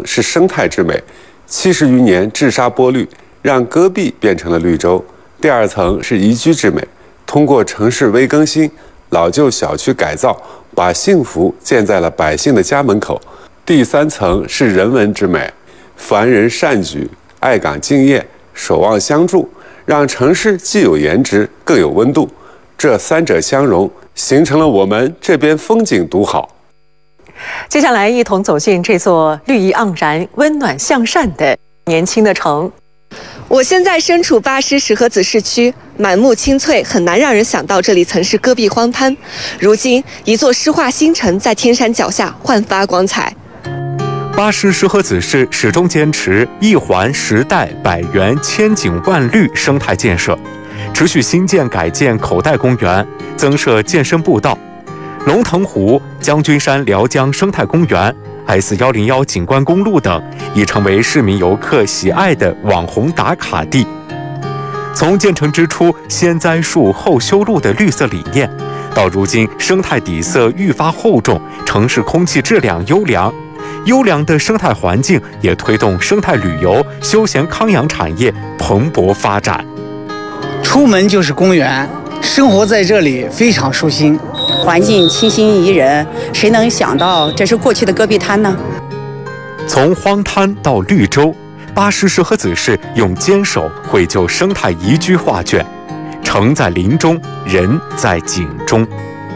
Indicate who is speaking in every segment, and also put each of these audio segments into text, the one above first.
Speaker 1: 是生态之美，70余年治沙剥绿，让戈壁变成了绿洲；第2层是宜居之美，通过城市微更新、老旧小区改造，把幸福建在了百姓的家门口；第3层是人文之美，凡人善举、爱岗敬业、守望相助，让城市既有颜值，更有温度。这3者相融，形成了我们这边风景独好。
Speaker 2: 接下来一同走进这座绿意盎然、温暖向善的年轻的城。
Speaker 3: 我现在身处巴师石河子市区，满目青翠，很难让人想到这里曾是戈壁荒滩。如今，一座诗化新城在天山脚下焕发光彩。
Speaker 4: 巴师石河子市始终坚持一环时代百园千景万绿生态建设，持续新建改建口袋公园，增设健身步道。龙腾湖、将军山辽江生态公园、S101景观公路等已成为市民游客喜爱的网红打卡地。从建成之初先栽树后修路的绿色理念，到如今生态底色愈发厚重，城市空气质量优良。优良的生态环境也推动生态旅游、休闲康养产业蓬勃发展。
Speaker 5: 出门就是公园，生活在这里非常舒心，
Speaker 6: 环境清新宜人，谁能想到这是过去的戈壁滩呢？
Speaker 4: 从荒滩到绿洲，巴师石河子市用坚守绘就生态宜居画卷，城在林中，人在景中。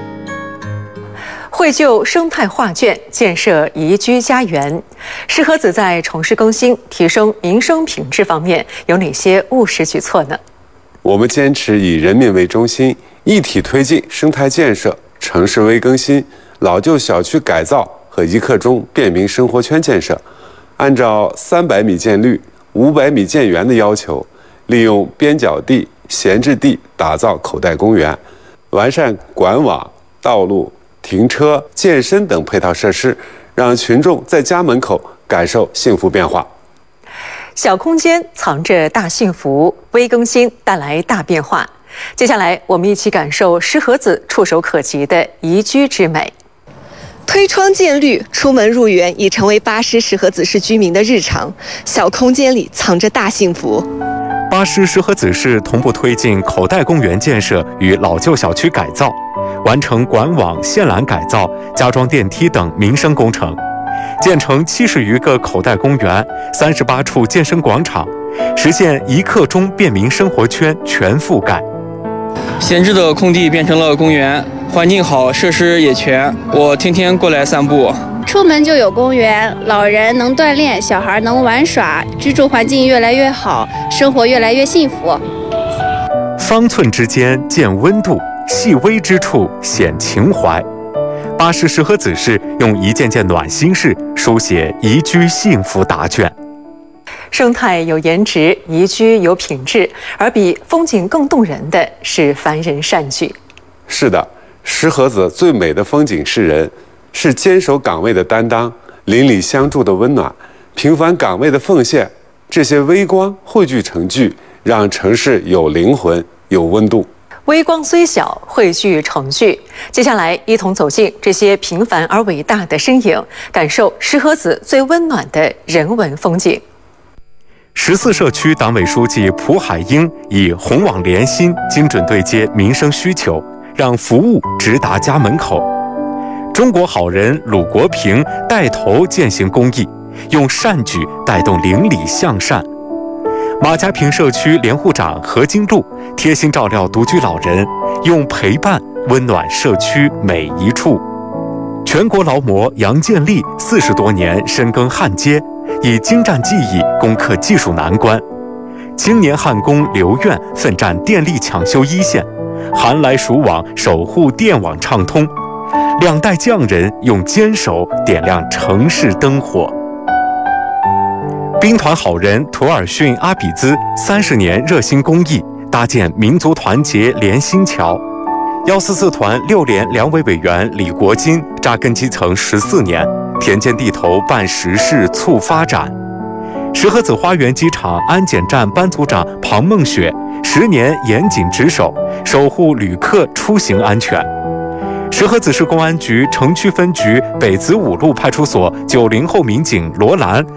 Speaker 2: 绘就生态画卷，建设宜居家园。石河子在城市更新、提升民生品质方面有哪些务实举措呢？
Speaker 1: 我们坚持以人民为中心，一体推进生态建设、城市微更新、老旧小区改造和一刻钟便民生活圈建设。按照300米建绿、500米建园的要求，利用边角地、闲置地打造口袋公园，完善管网、道路、停车、健身等配套设施，让群众在家门口感受幸福变化。
Speaker 2: 小空间藏着大幸福，微更新带来大变化。接下来，我们一起感受石河子触手可及的宜居之美。
Speaker 3: 推窗见绿，出门入园已成为巴师石河子市居民的日常。小空间里藏着大幸福。
Speaker 4: 巴师石河子市同步推进口袋公园建设与老旧小区改造，完成管网、线缆改造、加装电梯等民生工程，建成70余个口袋公园、38处健身广场，实现一刻钟便民生活圈全覆盖。
Speaker 7: 闲置的空地变成了公园，环境好，设施也全，我天天过来散步。
Speaker 8: 出门就有公园，老人能锻炼，小孩能玩耍，居住环境越来越好，生活越来越幸福。
Speaker 4: 方寸之间见温度，细微之处显情怀。巴师石河子市用一件件暖心事书写宜居幸福答卷。
Speaker 2: 生态有颜值，宜居有品质，而比风景更动人的是凡人善举。
Speaker 1: 是的，石河子最美的风景是人，是坚守岗位的担当，邻里相助的温暖，平凡岗位的奉献，这些微光汇聚成句，让城市有灵魂、有温度。
Speaker 2: 微光虽小，汇聚成句。接下来，一同走进这些平凡而伟大的身影，感受石河子最温暖的人文风景。
Speaker 4: 14社区党委书记蒲海英以红网联心，精准对接民生需求，让服务直达家门口。中国好人鲁国平带头践行公益，用善举带动邻里向善。马家坪社区联户长何金路贴心照料独居老人，用陪伴温暖社区每一处。全国劳模杨建立40多年深耕焊接，以精湛技艺攻克技术难关。青年焊工刘苑奋战电力抢修一线，寒来暑往守护电网畅通。2代匠人用坚守点亮城市灯火。兵团好人图尔逊阿比兹30年热心公益，搭建民族团结联心桥。144团6连两委委员李国金扎根基层14年，田间地头办实事促发展。石河子花园机场安检站班组长庞梦雪10年严谨值守，守护旅客出行安全。石河子市公安局城区分局北子5路派出所90后民警罗兰